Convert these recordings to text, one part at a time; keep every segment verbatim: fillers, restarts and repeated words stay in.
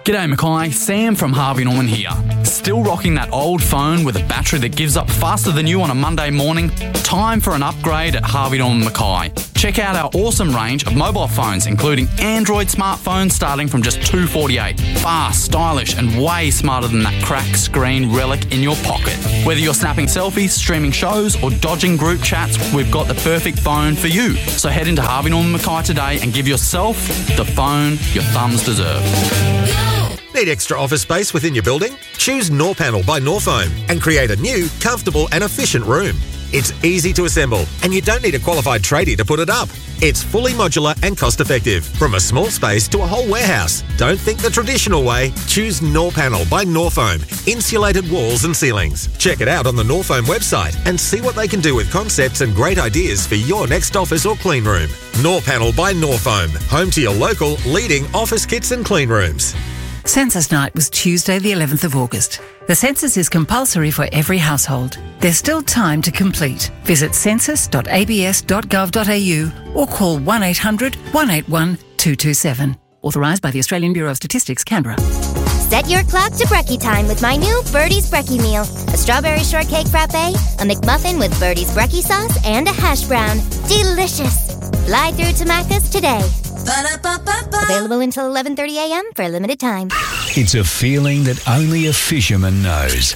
G'day Mackay, Sam from Harvey Norman here. Still rocking that old phone with a battery that gives up faster than you on a Monday morning? Time for an upgrade at Harvey Norman Mackay. Check out our awesome range of mobile phones, including Android smartphones starting from just two dollars forty-eight. Fast, stylish and way smarter than that crack screen relic in your pocket. Whether you're snapping selfies, streaming shows or dodging group chats, we've got the perfect phone for you. So head into Harvey Norman Mackay today and give yourself the phone your thumbs deserve. Need extra office space within your building? Choose Norpanel by Norfoam and create a new, comfortable and efficient room. It's easy to assemble and you don't need a qualified tradie to put it up. It's fully modular and cost-effective, from a small space to a whole warehouse. Don't think the traditional way. Choose Norpanel by Norfoam. Insulated walls and ceilings. Check it out on the Norfoam website and see what they can do with concepts and great ideas for your next office or clean room. Norpanel by Norfoam. Home to your local leading office kits and clean rooms. Census night was Tuesday the eleventh of August. The census is compulsory for every household. There's still time to complete. Visit census dot a b s dot gov dot a u or call one eight hundred, one eight one, two two seven. Authorised by the Australian Bureau of Statistics, Canberra. Set your clock to brekkie time with my new Birdie's Brekkie meal. A strawberry shortcake frappe, a McMuffin with Birdie's Brekkie sauce, and a hash brown. Delicious. Fly through to Macca's today. Ba-da-ba-ba-ba. Available until eleven thirty a m for a limited time. It's a feeling that only a fisherman knows.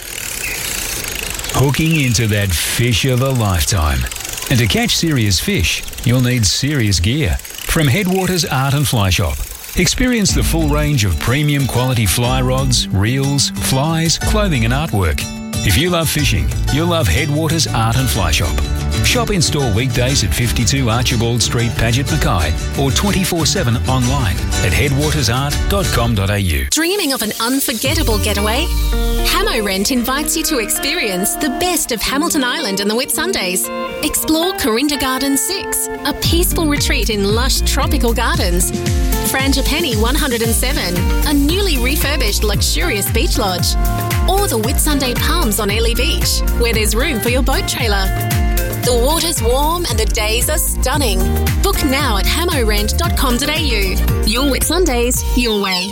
Hooking into that fish of a lifetime. And to catch serious fish, you'll need serious gear. From Headwaters Art and Fly Shop. Experience the full range of premium quality fly rods, reels, flies, clothing and artwork. If you love fishing, you'll love Headwaters Art and Fly Shop. Shop in store weekdays at fifty-two Archibald Street, Paget, Mackay, or twenty-four seven online at headwaters art dot com dot a u. Dreaming of an unforgettable getaway? Hamo Rent invites you to experience the best of Hamilton Island and the Whitsundays. Explore Corinda Gardens six, a peaceful retreat in lush tropical gardens. Frangipani one oh seven, a newly refurbished luxurious beach lodge. Or the Whitsunday Palms on Airlie Beach, where there's room for your boat trailer. The water's warm and the days are stunning. Book now at hamo rent dot com dot a u. Your Whitsundays, your way.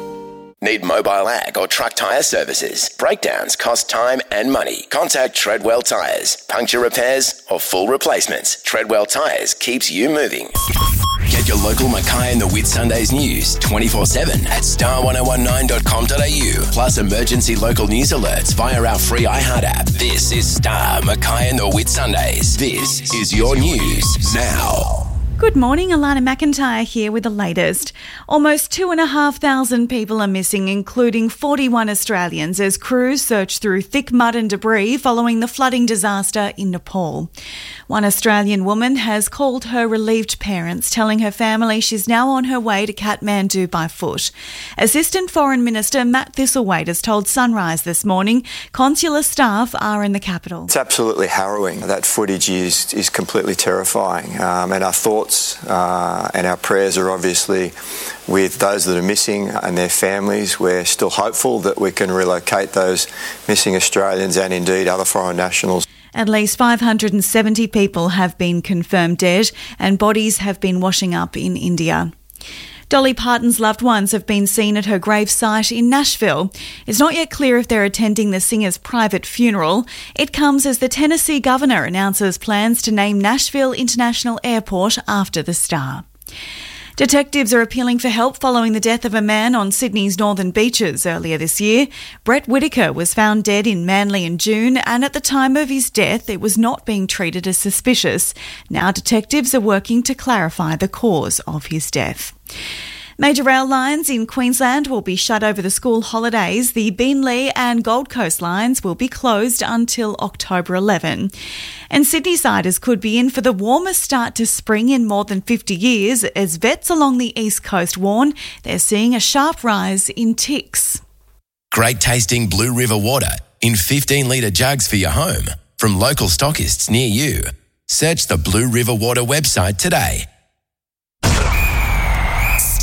Need mobile ag or truck tyre services? Breakdowns cost time and money. Contact Treadwell Tyres. Puncture repairs or full replacements. Treadwell Tyres keeps you moving. Get your local Mackay and the Whitsundays news twenty-four seven at star ten nineteen dot com dot a u. Plus emergency local news alerts via our free iHeart app. This is Star Mackay and the Whitsundays. This is your news now. Good morning, Alana McIntyre here with the latest. Almost two and a half thousand people are missing, including forty-one Australians, as crews search through thick mud and debris following the flooding disaster in Nepal. One Australian woman has called her relieved parents, telling her family she's now on her way to Kathmandu by foot. Assistant Foreign Minister Matt Thistlethwaite has told Sunrise this morning consular staff are in the capital. It's absolutely harrowing. That footage is, is completely terrifying, um, and our thoughts Uh, and our prayers are obviously with those that are missing and their families. We're still hopeful that we can relocate those missing Australians and indeed other foreign nationals. At least five hundred seventy people have been confirmed dead and bodies have been washing up in India. Dolly Parton's loved ones have been seen at her gravesite in Nashville. It's not yet clear if they're attending the singer's private funeral. It comes as the Tennessee governor announces plans to name Nashville International Airport after the star. Detectives are appealing for help following the death of a man on Sydney's northern beaches earlier this year. Brett Whitaker was found dead in Manly in June, and at the time of his death, it was not being treated as suspicious. Now detectives are working to clarify the cause of his death. Major rail lines in Queensland will be shut over the school holidays. The Beenleigh and Gold Coast lines will be closed until October eleventh. And Sydney-siders could be in for the warmest start to spring in more than fifty years, as vets along the east coast warn they're seeing a sharp rise in ticks. Great tasting Blue River water in fifteen litre jugs for your home from local stockists near you. Search the Blue River Water website today.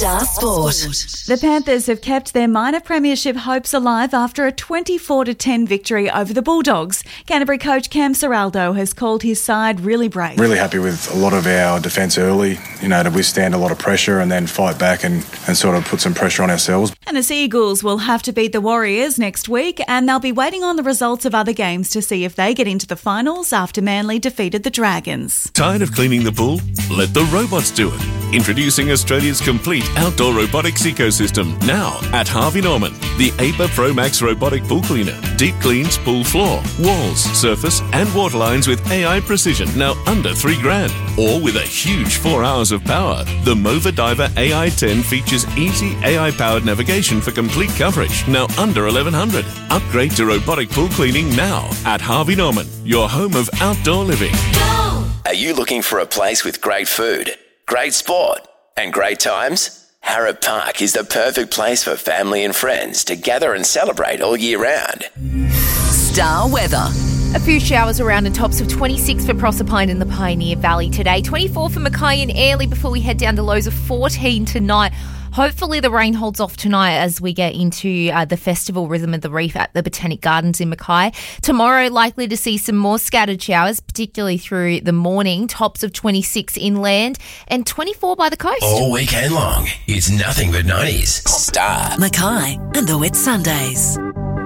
Star Sport. The Panthers have kept their minor premiership hopes alive after a twenty-four to ten victory over the Bulldogs. Canterbury coach Cam Serraldo has called his side really brave. Really happy with a lot of our defence early, you know, to withstand a lot of pressure and then fight back and, and sort of put some pressure on ourselves. And the Seagulls will have to beat the Warriors next week, and they'll be waiting on the results of other games to see if they get into the finals after Manly defeated the Dragons. Tired of cleaning the pool? Let the robots do it. Introducing Australia's complete outdoor robotics ecosystem now at Harvey Norman. The A P A Pro Max robotic pool cleaner. Deep cleans pool floor, walls, surface and water lines with A I precision, now under three grand. Or with a huge four hours of power. The Mova Diver A I ten features easy A I-powered navigation for complete coverage, now under eleven hundred. Upgrade to robotic pool cleaning now at Harvey Norman, your home of outdoor living. Go! Are you looking for a place with great food, great sport and great times? Harrop Park is the perfect place for family and friends to gather and celebrate all year round. Star weather. A few showers around and tops of twenty-six for Proserpine in the Pioneer Valley today, twenty-four for Mackay and Airlie before we head down to lows of fourteen tonight. Hopefully the rain holds off tonight as we get into uh, the festival Rhythm of the Reef at the Botanic Gardens in Mackay. Tomorrow, likely to see some more scattered showers, particularly through the morning. Tops of twenty-six inland and twenty-four by the coast. All weekend long, it's nothing but nineties. Star. Mackay and the Wet Sundays.